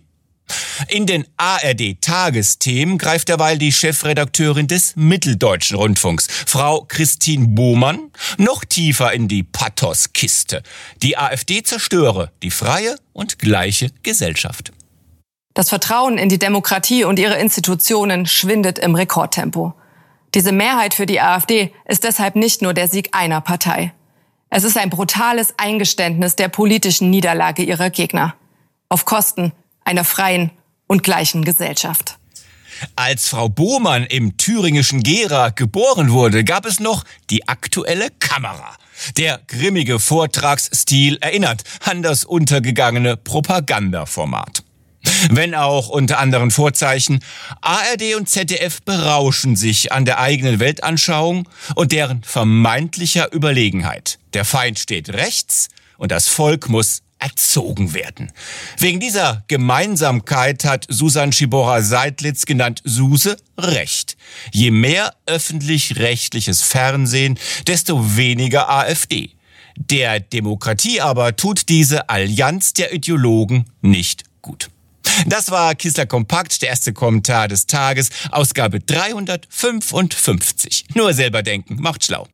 In den A R D-Tagesthemen greift derweil die Chefredakteurin des Mitteldeutschen Rundfunks, Frau Christine Bohmann, noch tiefer in die Pathoskiste. Die AfD zerstöre die freie und gleiche Gesellschaft. Das Vertrauen in die Demokratie und ihre Institutionen schwindet im Rekordtempo. Diese Mehrheit für die AfD ist deshalb nicht nur der Sieg einer Partei. Es ist ein brutales Eingeständnis der politischen Niederlage ihrer Gegner. Auf Kosten einer freien und gleichen Gesellschaft. Als Frau Bohmann im thüringischen Gera geboren wurde, gab es noch die aktuelle Kamera. Der grimmige Vortragsstil erinnert an das untergegangene Propagandaformat. Wenn auch unter anderen Vorzeichen, A R D und Z D F berauschen sich an der eigenen Weltanschauung und deren vermeintlicher Überlegenheit. Der Feind steht rechts und das Volk muss erzogen werden. Wegen dieser Gemeinsamkeit hat Susan Schiborer-Seidlitz, genannt Suse, recht. Je mehr öffentlich-rechtliches Fernsehen, desto weniger AfD. Der Demokratie aber tut diese Allianz der Ideologen nicht gut. Das war Kistler Kompakt, der erste Kommentar des Tages, Ausgabe dreihundertfünfundfünfzig. Nur selber denken, macht schlau.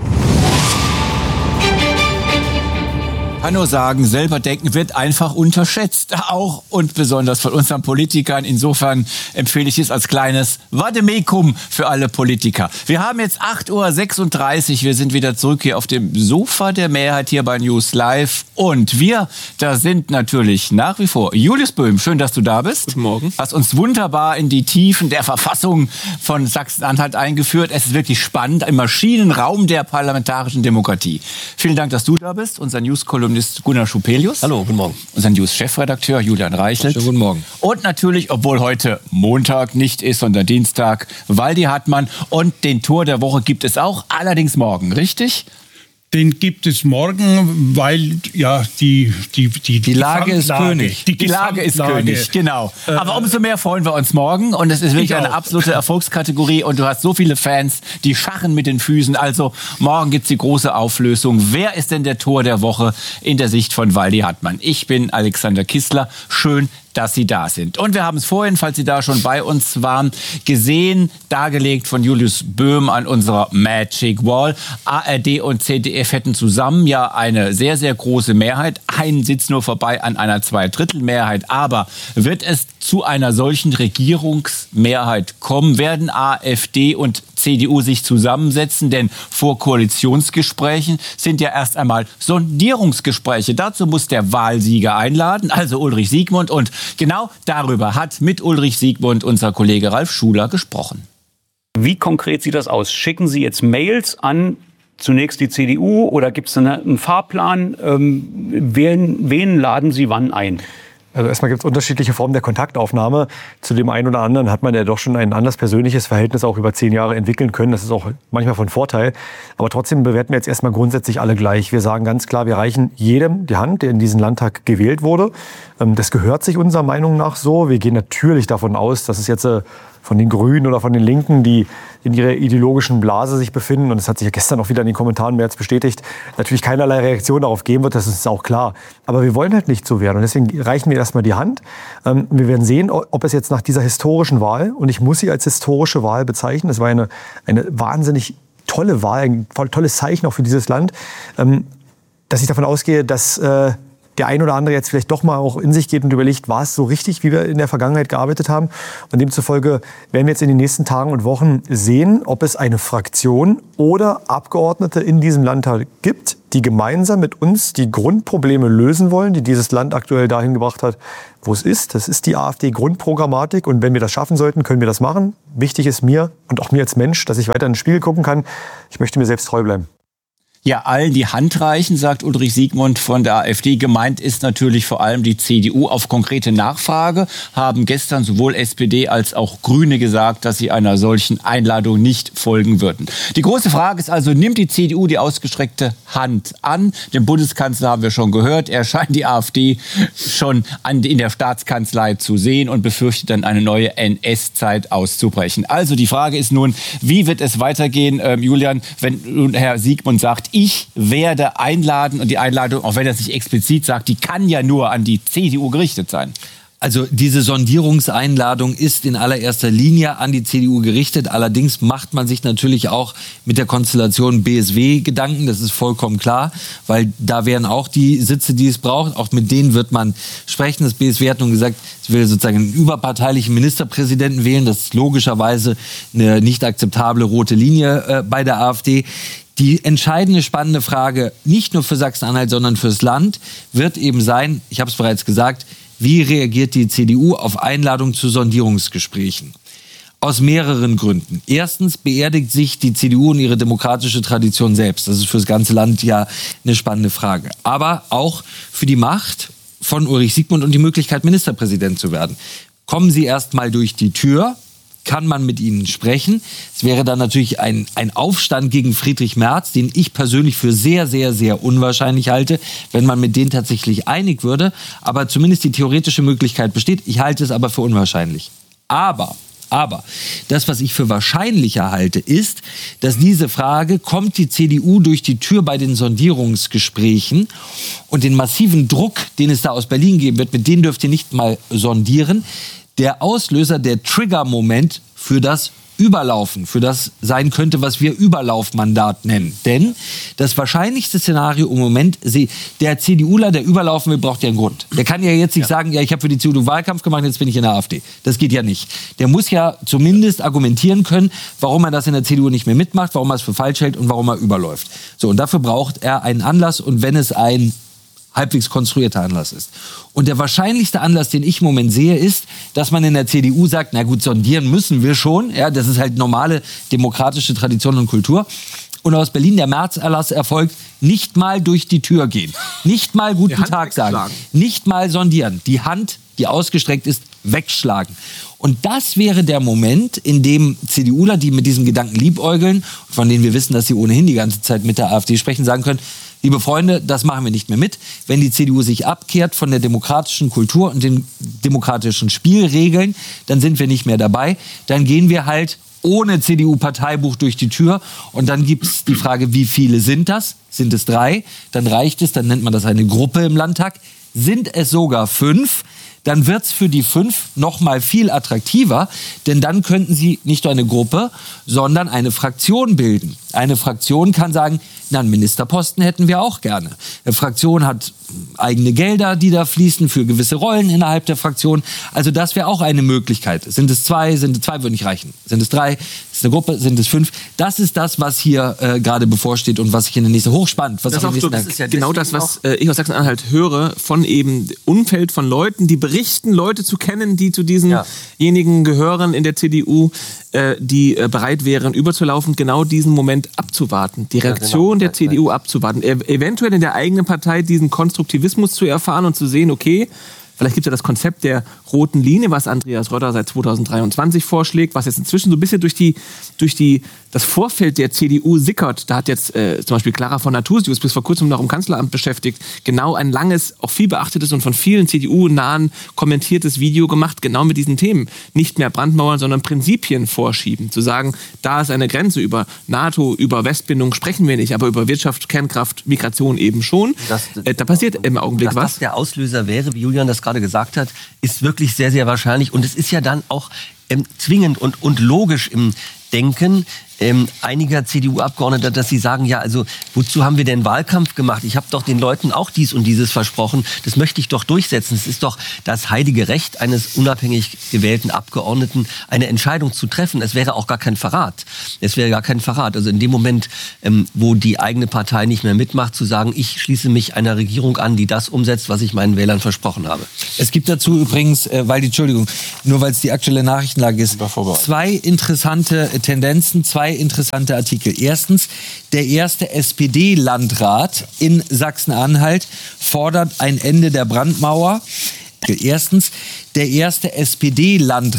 kann nur sagen, selber denken wird einfach unterschätzt. Auch und besonders von unseren Politikern. Insofern empfehle ich es als kleines Vademekum für alle Politiker. Wir haben jetzt acht Uhr sechsunddreißig. Wir sind wieder zurück hier auf dem Sofa der Mehrheit hier bei News Live. Und wir, da sind natürlich nach wie vor Julius Böhm. Schön, dass du da bist. Guten Morgen. Hast uns wunderbar in die Tiefen der Verfassung von Sachsen-Anhalt eingeführt. Es ist wirklich spannend. Im Maschinenraum der parlamentarischen Demokratie. Vielen Dank, dass du da bist. Unser News-Kolumnist Gunnar Schupelius. Hallo, guten Morgen. Unser News-Chefredakteur Julian Reichelt. Schönen guten Morgen. Und natürlich, obwohl heute Montag nicht ist, sondern Dienstag, Waldi Hartmann. Und den Tor der Woche gibt es auch, allerdings morgen, richtig? Den gibt es morgen, weil ja die die die die Lage ist König. Die, die Lage ist König, genau. Aber umso mehr freuen wir uns morgen und es ist wirklich eine absolute Erfolgskategorie und du hast so viele Fans, die scharren mit den Füßen. Also morgen gibt's die große Auflösung. Wer ist denn der Tor der Woche in der Sicht von Waldi Hartmann? Ich bin Alexander Kistler. Schön, dass Sie da sind. Und wir haben es vorhin, falls Sie da schon bei uns waren, gesehen, dargelegt von Julius Böhm an unserer Magic Wall. A R D und Z D F hätten zusammen ja eine sehr, sehr große Mehrheit. Ein Sitz nur vorbei an einer Zweidrittelmehrheit. Aber wird es zu einer solchen Regierungsmehrheit kommen? Werden A f D und C D U sich zusammensetzen? Denn vor Koalitionsgesprächen sind ja erst einmal Sondierungsgespräche. Dazu muss der Wahlsieger einladen, also Ulrich Siegmund. Und genau darüber hat mit Ulrich Siegmund unser Kollege Ralf Schuler gesprochen. Wie konkret sieht das aus? Schicken Sie jetzt Mails an zunächst die C D U oder gibt es einen Fahrplan? Ähm, wen, wen laden Sie wann ein? Also erstmal gibt es unterschiedliche Formen der Kontaktaufnahme. Zu dem einen oder anderen hat man ja doch schon ein anderes persönliches Verhältnis auch über zehn Jahre entwickeln können. Das ist auch manchmal von Vorteil. Aber trotzdem bewerten wir jetzt erstmal grundsätzlich alle gleich. Wir sagen ganz klar, wir reichen jedem die Hand, der in diesen Landtag gewählt wurde. Das gehört sich unserer Meinung nach so. Wir gehen natürlich davon aus, dass es jetzt von den Grünen oder von den Linken, die in ihrer ideologischen Blase sich befinden, und das hat sich ja gestern auch wieder in den Kommentaren mehr als bestätigt, natürlich keinerlei Reaktion darauf geben wird, das ist auch klar. Aber wir wollen halt nicht so werden und deswegen reichen wir erstmal die Hand. Wir werden sehen, ob es jetzt nach dieser historischen Wahl, und ich muss sie als historische Wahl bezeichnen, es war eine, eine wahnsinnig tolle Wahl, ein tolles Zeichen auch für dieses Land, dass ich davon ausgehe, dass der ein oder andere jetzt vielleicht doch mal auch in sich geht und überlegt, war es so richtig, wie wir in der Vergangenheit gearbeitet haben? Und demzufolge werden wir jetzt in den nächsten Tagen und Wochen sehen, ob es eine Fraktion oder Abgeordnete in diesem Landtag gibt, die gemeinsam mit uns die Grundprobleme lösen wollen, die dieses Land aktuell dahin gebracht hat, wo es ist. Das ist die AfD-Grundprogrammatik. Und wenn wir das schaffen sollten, können wir das machen. Wichtig ist mir und auch mir als Mensch, dass ich weiter in den Spiegel gucken kann. Ich möchte mir selbst treu bleiben. Ja, allen die Hand reichen, sagt Ulrich Siegmund von der AfD. Gemeint ist natürlich vor allem die C D U. Auf konkrete Nachfrage haben gestern sowohl S P D als auch Grüne gesagt, dass sie einer solchen Einladung nicht folgen würden. Die große Frage ist also, nimmt die C D U die ausgestreckte Hand an? Den Bundeskanzler haben wir schon gehört. Er scheint die AfD schon an, in der Staatskanzlei zu sehen und befürchtet dann eine neue N S-Zeit auszubrechen. Also die Frage ist nun, wie wird es weitergehen, ähm, Julian, wenn Herr Siegmund sagt, ich werde einladen, und die Einladung, auch wenn er es nicht explizit sagt, die kann ja nur an die C D U gerichtet sein. Also diese Sondierungseinladung ist in allererster Linie an die C D U gerichtet. Allerdings macht man sich natürlich auch mit der Konstellation B S W Gedanken. Das ist vollkommen klar, weil da wären auch die Sitze, die es braucht. Auch mit denen wird man sprechen. Das B S W hat nun gesagt, es will sozusagen einen überparteilichen Ministerpräsidenten wählen. Das ist logischerweise eine nicht akzeptable rote Linie äh, bei der AfD. Die entscheidende, spannende Frage, nicht nur für Sachsen-Anhalt, sondern fürs Land, wird eben sein, ich habe es bereits gesagt, wie reagiert die C D U auf Einladung zu Sondierungsgesprächen? Aus mehreren Gründen. Erstens beerdigt sich die C D U und ihre demokratische Tradition selbst. Das ist für das ganze Land ja eine spannende Frage. Aber auch für die Macht von Ulrich Siegmund und die Möglichkeit, Ministerpräsident zu werden. Kommen Sie erst mal durch die Tür, kann man mit ihnen sprechen. Es wäre dann natürlich ein, ein Aufstand gegen Friedrich Merz, den ich persönlich für sehr, sehr, sehr unwahrscheinlich halte, wenn man mit denen tatsächlich einig würde. Aber zumindest die theoretische Möglichkeit besteht. Ich halte es aber für unwahrscheinlich. Aber, aber, das, was ich für wahrscheinlicher halte, ist, dass diese Frage, kommt die C D U durch die Tür bei den Sondierungsgesprächen und den massiven Druck, den es da aus Berlin geben wird, mit denen dürft ihr nicht mal sondieren, der Auslöser, der Trigger-Moment für das Überlaufen, für das sein könnte, was wir Überlaufmandat nennen. Denn das wahrscheinlichste Szenario im Moment, der CDUler, der überlaufen will, braucht ja einen Grund. Der kann ja jetzt nicht ja. sagen, ja, ich habe für die C D U Wahlkampf gemacht, jetzt bin ich in der AfD. Das geht ja nicht. Der muss ja zumindest argumentieren können, warum er das in der C D U nicht mehr mitmacht, warum er es für falsch hält und warum er überläuft. So, und dafür braucht er einen Anlass, und wenn es ein halbwegs konstruierter Anlass ist. Und der wahrscheinlichste Anlass, den ich im Moment sehe, ist, dass man in der C D U sagt, na gut, sondieren müssen wir schon. Ja, das ist halt normale demokratische Tradition und Kultur. Und aus Berlin der Märzerlass erfolgt, nicht mal durch die Tür gehen. Nicht mal guten Tag sagen. Nicht mal sondieren. Die Hand, die ausgestreckt ist, wegschlagen. Und das wäre der Moment, in dem CDUler, die mit diesem Gedanken liebäugeln, von denen wir wissen, dass sie ohnehin die ganze Zeit mit der AfD sprechen, sagen können, liebe Freunde, das machen wir nicht mehr mit. Wenn die C D U sich abkehrt von der demokratischen Kultur und den demokratischen Spielregeln, dann sind wir nicht mehr dabei. Dann gehen wir halt ohne C D U-Parteibuch durch die Tür. Und dann gibt es die Frage, wie viele sind das? Sind es drei? Dann reicht es, dann nennt man das eine Gruppe im Landtag. Sind es sogar fünf? dann wird's für die fünf noch mal viel attraktiver, denn dann könnten sie nicht nur eine Gruppe, sondern eine Fraktion bilden. Eine Fraktion kann sagen, na, einen Ministerposten hätten wir auch gerne. Eine Fraktion hat eigene Gelder, die da fließen für gewisse Rollen innerhalb der Fraktion. Also das wäre auch eine Möglichkeit. Sind es zwei? Sind es zwei, würde nicht reichen. Sind es drei? Ist es eine Gruppe? Sind es fünf? Das ist das, was hier äh, gerade bevorsteht und was ich in der nächsten hochspannend. Was das, ich auch in so, der das nächsten ist ja genau das, was äh, ich aus Sachsen-Anhalt höre, von eben Umfeld von Leuten, die berichten, Leute zu kennen, die zu diesenjenigen ja. gehören in der C D U, äh, die äh, bereit wären, überzulaufen, genau diesen Moment abzuwarten. Die Reaktion ja, genau. der C D U abzuwarten. E- eventuell in der eigenen Partei diesen Konstruktivismus zu erfahren und zu sehen, okay, vielleicht gibt es ja das Konzept der roten Linie, was Andreas Rötter seit zweitausenddreiundzwanzig vorschlägt, was jetzt inzwischen so ein bisschen durch, die, durch die, das Vorfeld der C D U sickert. Da hat jetzt äh, zum Beispiel Clara von Natursius bis vor kurzem noch im Kanzleramt beschäftigt, genau ein langes, auch viel beachtetes und von vielen C D U-nahen kommentiertes Video gemacht, genau mit diesen Themen. Nicht mehr Brandmauern, sondern Prinzipien vorschieben. Zu sagen, da ist eine Grenze, über NATO, über Westbindung sprechen wir nicht, aber über Wirtschaft, Kernkraft, Migration eben schon. Das, äh, da passiert im Augenblick dass was. Dass das der Auslöser wäre, wie Julian das gerade gesagt hat, ist wirklich sehr, sehr wahrscheinlich. Und es ist ja dann auch ähm, zwingend und, und logisch im Denken ähm, einiger C D U-Abgeordneter, dass sie sagen, ja, also wozu haben wir denn Wahlkampf gemacht? Ich habe doch den Leuten auch dies und dieses versprochen. Das möchte ich doch durchsetzen. Es ist doch das heilige Recht eines unabhängig gewählten Abgeordneten, eine Entscheidung zu treffen. Es wäre auch gar kein Verrat. Es wäre gar kein Verrat. Also in dem Moment, ähm, wo die eigene Partei nicht mehr mitmacht, zu sagen, ich schließe mich einer Regierung an, die das umsetzt, was ich meinen Wählern versprochen habe. Es gibt dazu übrigens, äh, weil die, Entschuldigung, nur weil es die aktuelle Nachrichtenlage ist, zwei interessante Tendenzen, zwei interessante Artikel. Erstens, der erste S P D-Landrat in Sachsen-Anhalt fordert ein Ende der Brandmauer. Erstens, der erste S P D-Landrat